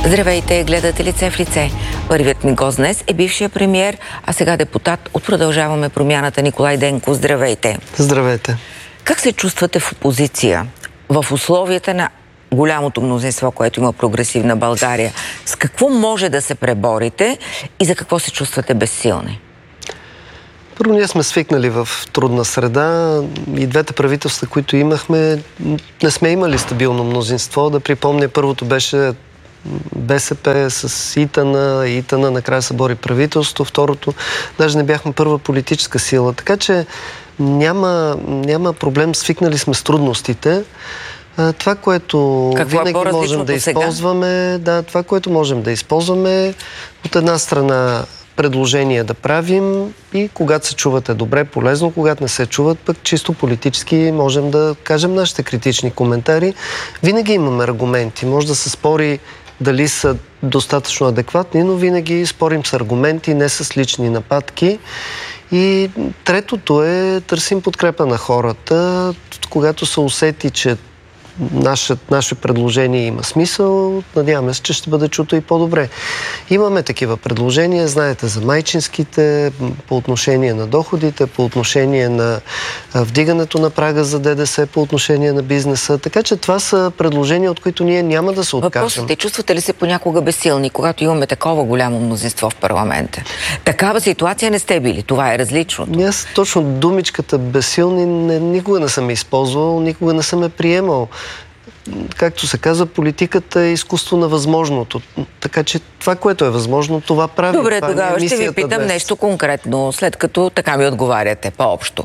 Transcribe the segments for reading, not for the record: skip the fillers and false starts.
Здравейте, гледате Лице в лице. Първият ми гост днес е бившия премиер, а сега депутат от Продължаваме промяната Николай Денков. Здравейте. Здравейте. Как се чувствате в опозиция в условията на голямото мнозинство, което има прогресивна България? С какво може да се преборите и за какво се чувствате безсилни? Първо, ние сме свикнали в трудна среда и двете правителства, които имахме, не сме имали стабилно мнозинство. Да припомня, първото беше БСП с ИТН накрая събори правителство, второто даже не бяхме първа политическа сила. Така че няма проблем, свикнали сме с трудностите. Това, което винаги можем да използваме, това, което можем да използваме, от една страна предложения да правим и когато се чувате добре, полезно, когато не се чуват, пък чисто политически можем да кажем нашите критични коментари. Винаги имаме аргументи. Може да се спори дали са достатъчно адекватни, но винаги спорим с аргументи, не с лични нападки. И третото е търсим подкрепа на хората, когато се усети, че наше предложение има смисъл, надяваме се, че ще бъде чуто и по-добре. Имаме такива предложения, знаете, за майчинските, по отношение на доходите, по отношение на вдигането на прага за ДДС, по отношение на бизнеса. Така че това са предложения, от които ние няма да се откажем. Въпросът е, чувствате ли се понякога безсилни, когато имаме такова голямо мнозинство в парламента? Такава ситуация не сте били. Това е различното. Аз точно думичката безсилни никога не съм използвал, никога не съм приемал. Както се казва, политиката е изкуство на възможното. Така че това, което е възможно, това прави. Добре, тогава ще ви питам нещо конкретно, след като така ми отговаряте по-общо.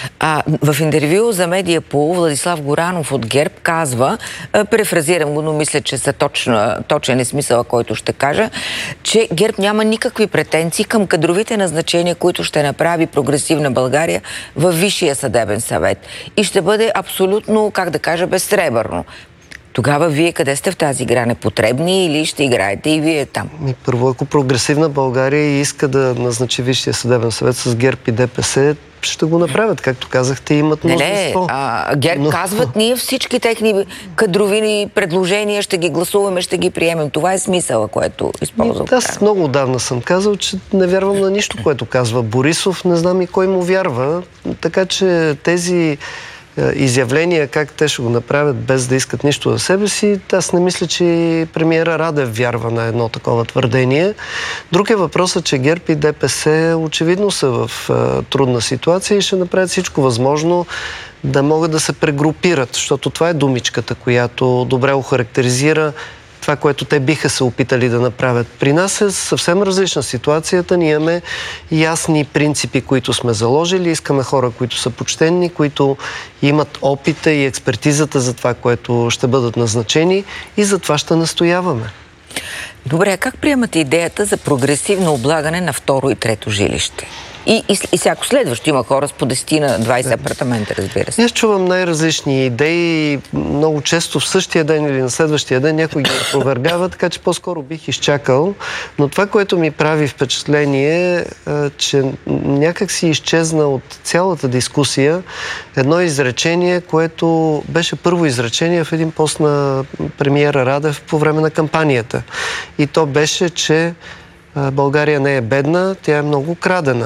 В интервю за Медиапол Владислав Горанов от ГЕРБ казва, префразирам го, но мисля, че са точен е смисъла, който ще кажа, че ГЕРБ няма никакви претенции към кадровите назначения, които ще направи прогресивна България във Висшия съдебен съвет. И ще бъде абсолютно, как да кажа, безсребърно. Тогава вие къде сте в тази игра? Непотребни или ще играете и вие там? Първо, ако прогресивна България иска да назначи Висшия съдебен съвет с ГЕРБ и ДПС, ще го направят. Както казахте, имат мнозинство. ГЕРБ казват, ние всички техни кадрови предложения ще ги гласуваме, ще ги приемем. Това е смисъла, което използвам. Аз много отдавна съм казал, че не вярвам на нищо, което казва Борисов. Не знам и кой му вярва. Така че тези изявления, как те ще го направят без да искат нищо за себе си, аз не мисля, че премиера Радев вярва на едно такова твърдение. Друг е въпросът, че ГЕРБ и ДПС очевидно са в трудна ситуация и ще направят всичко възможно да могат да се прегрупират, защото това е думичката, която добре охарактеризира това, което те биха се опитали да направят. При нас е съвсем различна ситуацията. Ние имаме ясни принципи, които сме заложили. Искаме хора, които са почтенни, които имат опита и експертизата за това, което ще бъдат назначени и за това ще настояваме. Добре, а как приемате идеята за прогресивно облагане на второ и трето жилище? И всяко следващо има хора с по 10-20 апартамента, разбира се. Аз чувам най-различни идеи. Много често в същия ден или на следващия ден някой ги опровергава, така че по-скоро бих изчакал. Но това, което ми прави впечатление е, че някак си изчезна от цялата дискусия едно изречение, което беше първо изречение в един пост на премиера Радев по време на кампанията. И то беше, че България не е бедна, тя е много крадена.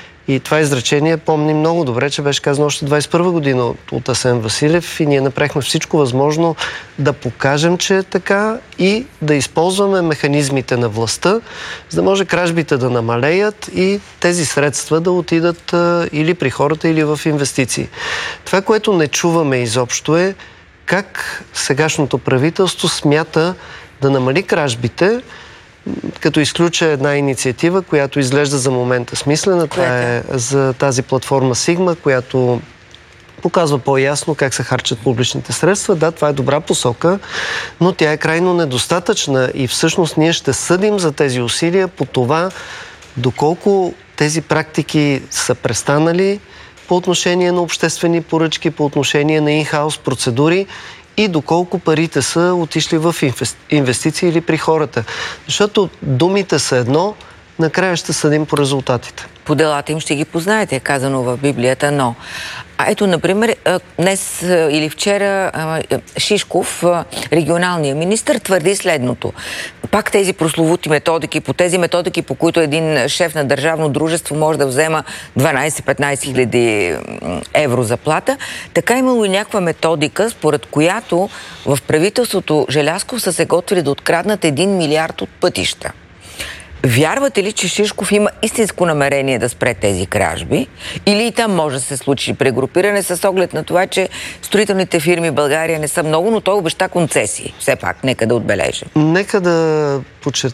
И това изречение помним много добре, че беше казано още 21 година от Асен Василев и ние направихме всичко възможно да покажем, че е така и да използваме механизмите на властта, за да може кражбите да намалеят и тези средства да отидат или при хората, или в инвестиции. Това, което не чуваме изобщо е как сегашното правителство смята да намали кражбите, като изключа една инициатива, която изглежда за момента смислена. Това е за тази платформа Сигма, която показва по-ясно как се харчат публичните средства. Да, това е добра посока, но тя е крайно недостатъчна и всъщност ние ще съдим за тези усилия по това, доколко тези практики са престанали по отношение на обществени поръчки, по отношение на ин-хаус процедури и доколко парите са отишли в инвестиции или при хората. Защото думите са едно, накрая ще съдим по резултатите. по делата им ще ги познаете, е казано в Библията, но... ето, например, днес или вчера Шишков, регионалният министър, твърди следното. Пак тези прословути методики, по тези методики, по които един шеф на държавно дружество може да взема 12-15 хиляди евро заплата, така имало и някаква методика, според която в правителството Желязков са се готвили да откраднат 1 милиард от пътища. Вярвате ли, че Шишков има истинско намерение да спре тези кражби? Или и там може да се случи прегрупиране с оглед на това, че строителните фирми в България не са много, но той обеща концесии. Все пак, нека да отбележим. Нека да подчертая